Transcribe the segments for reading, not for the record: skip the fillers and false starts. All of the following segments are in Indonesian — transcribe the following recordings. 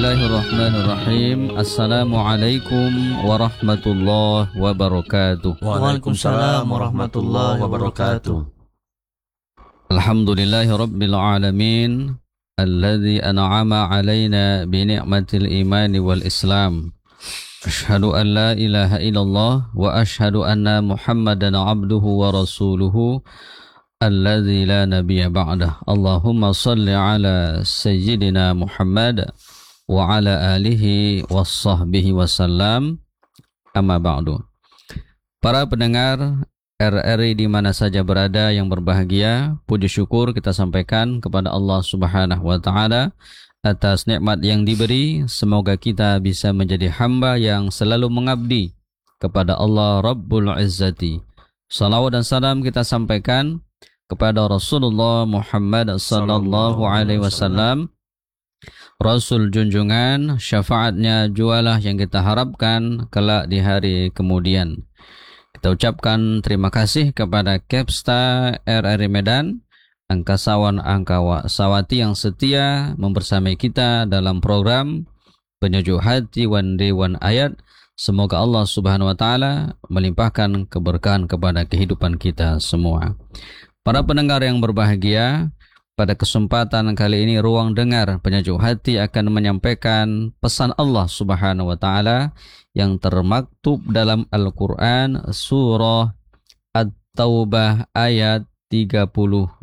Bismillahirrahmanirrahim. Assalamualaikum warahmatullahi wabarakatuh. Waalaikumsalam warahmatullahi wabarakatuh. Alhamdulillahi rabbil alamin alladzi an'ama alaina bi ni'matil imani wal islam. Asyhadu an la ilaha illallah wa asyhadu anna Muhammadan abduhu wa rasuluhu alladzi la nabiyya ba'dah. Allahumma shalli ala sayyidina Muhammad wa ala alihi wassahbihi wasallam, amma ba'du. Para pendengar RRI di mana saja berada yang berbahagia, puji syukur kita sampaikan kepada Allah Subhanahu wa taala atas nikmat yang diberi. Semoga kita bisa menjadi hamba yang selalu mengabdi kepada Allah Rabbul Izzati. Salawat dan salam kita sampaikan kepada Rasulullah Muhammad sallallahu alaihi wasallam, Rasul junjungan, syafaatnya jualah yang kita harapkan kelak di hari kemudian. Kita ucapkan terima kasih kepada Kepsta RRI Medan, angkasawan angkawasawati yang setia membersamai kita dalam program Penyejuk Hati Wan Dewan Ayat. Semoga Allah Subhanahu wa taala melimpahkan keberkahan kepada kehidupan kita semua. Para pendengar yang berbahagia, pada kesempatan kali ini Ruang Dengar Penyejuk Hati akan menyampaikan pesan Allah Subhanahu wa taala yang termaktub dalam Al-Qur'an surah At-Taubah ayat 32.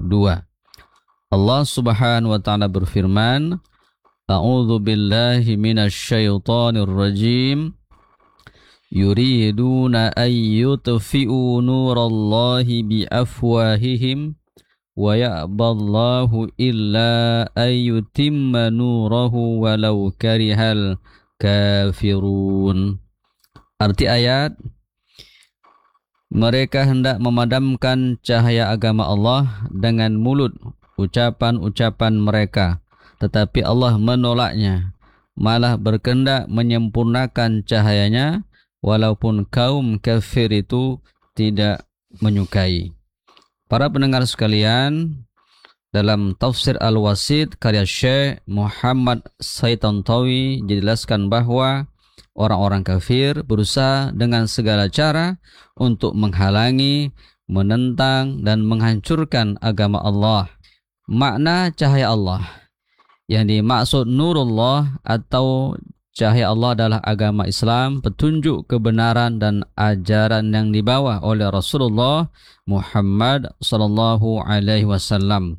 Allah Subhanahu wa taala berfirman, A'udzu billahi minasyaitonir rajim. Yuriduna ayyutfi'u nurallahi biafwahihim wa ya'ballahu illa ayyutimma nurahu walau karihal kafirun. Arti ayat, mereka hendak memadamkan cahaya agama Allah dengan mulut ucapan-ucapan mereka, tetapi Allah menolaknya, malah berkehendak menyempurnakan cahayanya walaupun kaum kafir itu tidak menyukai. Para pendengar sekalian, dalam tafsir Al-Wasit karya Syekh Muhammad Said Tantawi dijelaskan bahwa orang-orang kafir berusaha dengan segala cara untuk menghalangi, menentang, dan menghancurkan agama Allah. Makna cahaya Allah yang dimaksud nurullah atau cahaya Allah adalah agama Islam, petunjuk kebenaran dan ajaran yang dibawa oleh Rasulullah Muhammad sallallahu alaihi wasallam.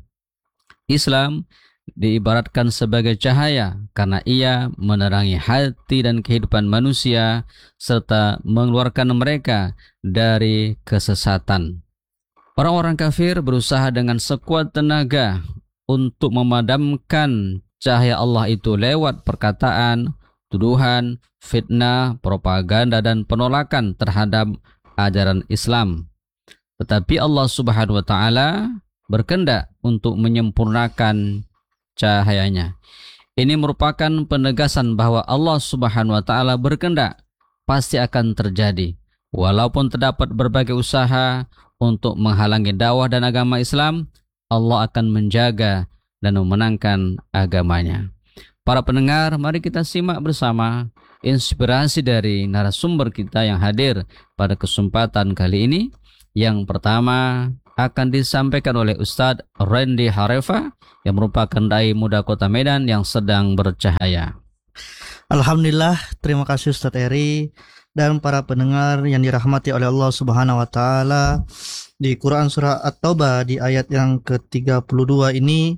Islam diibaratkan sebagai cahaya karena ia menerangi hati dan kehidupan manusia serta mengeluarkan mereka dari kesesatan. Orang-orang kafir berusaha dengan sekuat tenaga untuk memadamkan cahaya Allah itu lewat perkataan, tuduhan, fitnah, propaganda, dan penolakan terhadap ajaran Islam. Tetapi Allah Subhanahu wa taala berkehendak untuk menyempurnakan cahayanya. Ini merupakan penegasan bahwa Allah Subhanahu wa taala berkehendak pasti akan terjadi. Walaupun terdapat berbagai usaha untuk menghalangi dakwah dan agama Islam, Allah akan menjaga dan memenangkan agamanya. Para pendengar, mari kita simak bersama inspirasi dari narasumber kita yang hadir pada kesempatan kali ini. Yang pertama akan disampaikan oleh Ustadz Randy Harefa yang merupakan dai muda Kota Medan yang sedang bercahaya. Alhamdulillah, terima kasih Ustadz Eri dan para pendengar yang dirahmati oleh Allah Subhanahu wa taala. Di Quran surah At-Taubah di ayat yang ke-32 ini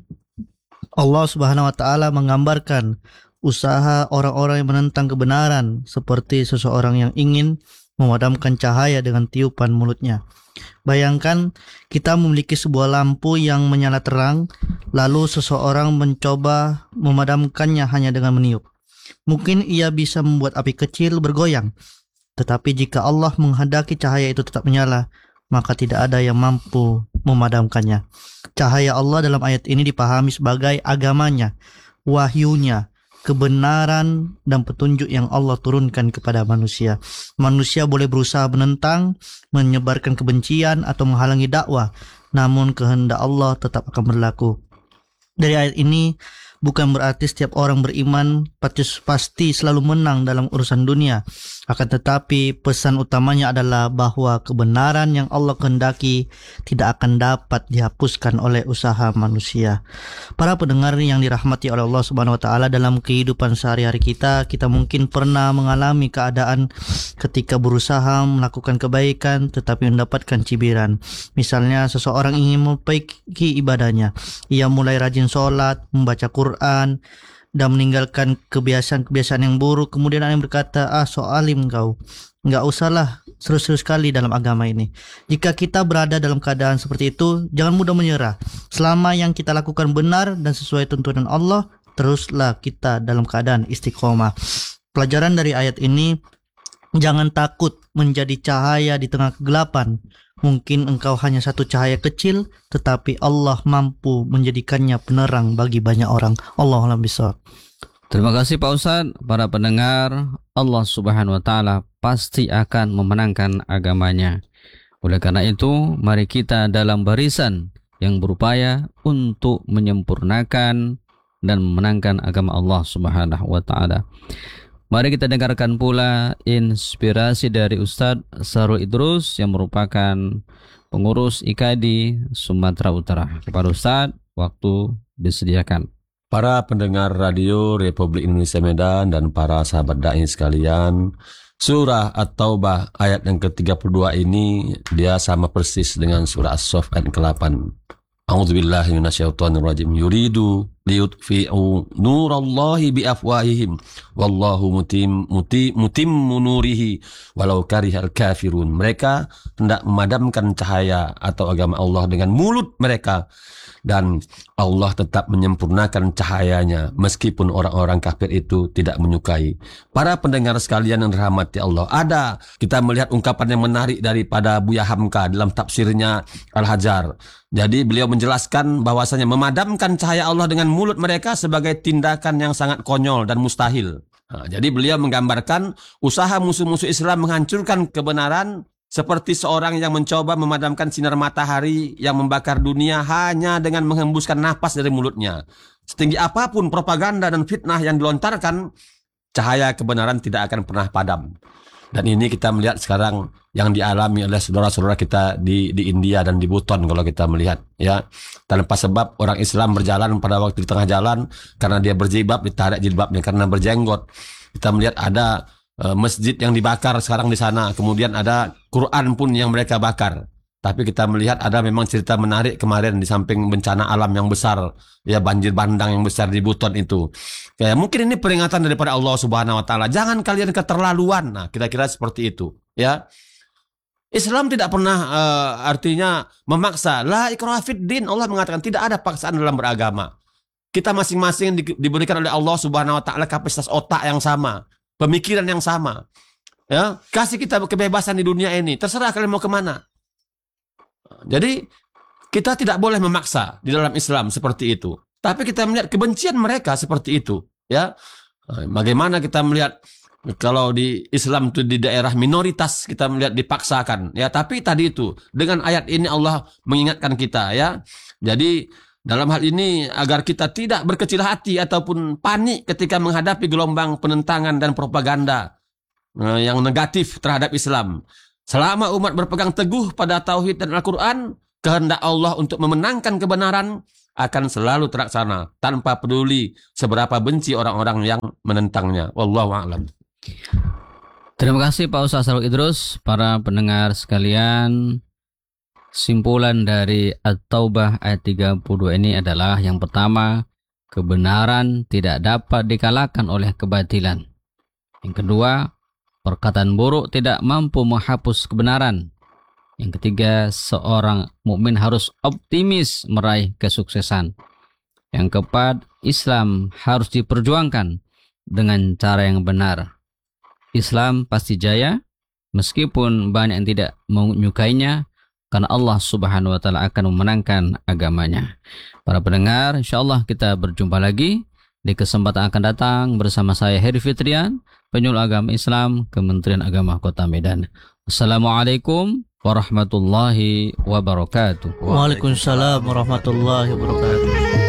Allah Subhanahu wa taala menggambarkan usaha orang-orang yang menentang kebenaran seperti seseorang yang ingin memadamkan cahaya dengan tiupan mulutnya. Bayangkan kita memiliki sebuah lampu yang menyala terang, lalu seseorang mencoba memadamkannya hanya dengan meniup. Mungkin ia bisa membuat api kecil bergoyang, tetapi jika Allah menghendaki cahaya itu tetap menyala, maka tidak ada yang mampu memadamkannya. Cahaya Allah dalam ayat ini dipahami sebagai agamanya, wahyunya, kebenaran dan petunjuk yang Allah turunkan kepada manusia. Manusia boleh berusaha menentang, menyebarkan kebencian atau menghalangi dakwah, namun kehendak Allah tetap akan berlaku. Dari ayat ini bukan berarti setiap orang beriman pasti selalu menang dalam urusan dunia. Akan tetapi pesan utamanya adalah bahwa kebenaran yang Allah kehendaki tidak akan dapat dihapuskan oleh usaha manusia. Para pendengar yang dirahmati oleh Allah Subhanahu wa taala, dalam kehidupan sehari-hari kita mungkin pernah mengalami keadaan ketika berusaha melakukan kebaikan tetapi mendapatkan cibiran. Misalnya seseorang ingin memperbaiki ibadahnya. Ia mulai rajin sholat, membaca Quran, dan meninggalkan kebiasaan-kebiasaan yang buruk. Kemudian ada yang berkata, so alim kau, nggak usahlah serius-serius sekali dalam agama ini. Jika kita berada dalam keadaan seperti itu, jangan mudah menyerah. Selama yang kita lakukan benar dan sesuai tuntunan Allah, teruslah kita dalam keadaan istiqomah. Pelajaran dari ayat ini, jangan takut menjadi cahaya di tengah kegelapan. Mungkin engkau hanya satu cahaya kecil, tetapi Allah mampu menjadikannya penerang bagi banyak orang. Allahu a'lam bishawab. Terima kasih Pak Ustadz. Para pendengar, Allah Subhanahu wa taala pasti akan memenangkan agamanya. Oleh karena itu, mari kita dalam barisan yang berupaya untuk menyempurnakan dan memenangkan agama Allah Subhanahu wa taala. Mari kita dengarkan pula inspirasi dari Ustadz Sarul Idrus yang merupakan pengurus IKADI Sumatera Utara. Kepada Ustadz, waktu disediakan. Para pendengar radio Republik Indonesia Medan dan para sahabat da'i sekalian, surah At-Taubah ayat yang ke-32 ini dia sama persis dengan surah As-Saff ayat ke-8. A'udzubillahi minasyaitonirrajim. Yuridu liyutfi'u nurallahi biafwahihim wallahu mutimmu nurihi walau karihal kafirun. Mereka hendak memadamkan cahaya atau agama Allah dengan mulut mereka, dan Allah tetap menyempurnakan cahayanya meskipun orang-orang kafir itu tidak menyukai. Para pendengar sekalian yang dirahmati Allah, ada kita melihat ungkapan yang menarik daripada Buya Hamka dalam tafsirnya Al-Hajar. Jadi beliau menjelaskan bahwasanya memadamkan cahaya Allah dengan mulut mereka sebagai tindakan yang sangat konyol dan mustahil. Jadi beliau menggambarkan usaha musuh-musuh Islam menghancurkan kebenaran seperti seorang yang mencoba memadamkan sinar matahari yang membakar dunia hanya dengan menghembuskan napas dari mulutnya. Setinggi apapun propaganda dan fitnah yang dilontarkan, cahaya kebenaran tidak akan pernah padam. Dan ini kita melihat sekarang yang dialami oleh saudara-saudara kita di India dan di Buton kalau kita melihat, ya. Tanpa sebab orang Islam berjalan pada waktu di tengah jalan karena dia berjilbab, ditarik jilbabnya karena berjenggot. Kita melihat ada masjid yang dibakar sekarang di sana, kemudian ada Quran pun yang mereka bakar. Tapi kita melihat ada memang cerita menarik kemarin di samping bencana alam yang besar, ya, banjir bandang yang besar di Buton itu. Ya, mungkin ini peringatan daripada Allah Subhanahu wa taala. Jangan kalian keterlaluan. Nah, kira-kira seperti itu, ya. Islam tidak pernah artinya memaksa. La ikraha fid din. Allah mengatakan tidak ada paksaan dalam beragama. Kita masing-masing diberikan oleh Allah Subhanahu wa taala kapasitas otak yang sama, pemikiran yang sama, ya, kasih kita kebebasan di dunia ini, terserah kalian mau kemana. Jadi kita tidak boleh memaksa di dalam Islam seperti itu. Tapi kita melihat kebencian mereka seperti itu, ya. Bagaimana kita melihat kalau di Islam itu di daerah minoritas kita melihat dipaksakan, ya. Tapi tadi itu dengan ayat ini Allah mengingatkan kita, ya. Jadi dalam hal ini agar kita tidak berkecil hati ataupun panik ketika menghadapi gelombang penentangan dan propaganda yang negatif terhadap Islam. Selama umat berpegang teguh pada tauhid dan Al-Quran, kehendak Allah untuk memenangkan kebenaran akan selalu terlaksana tanpa peduli seberapa benci orang-orang yang menentangnya. Wallahu a'lam. Terima kasih Pak Ustaz Sarul Idrus. Para pendengar sekalian, simpulan dari At-Taubah ayat 32 ini adalah yang pertama, kebenaran tidak dapat dikalahkan oleh kebatilan. Yang kedua, perkataan buruk tidak mampu menghapus kebenaran. Yang ketiga, seorang mukmin harus optimis meraih kesuksesan. Yang keempat, Islam harus diperjuangkan dengan cara yang benar. Islam pasti jaya meskipun banyak yang tidak menyukainya, karena Allah Subhanahu wa taala akan memenangkan agamanya. Para pendengar, insyaallah kita berjumpa lagi di kesempatan akan datang bersama saya Heri Fitrian, penyuluh agama Islam Kementerian Agama Kota Medan. Assalamualaikum warahmatullahi wabarakatuh. Waalaikumsalam warahmatullahi wabarakatuh.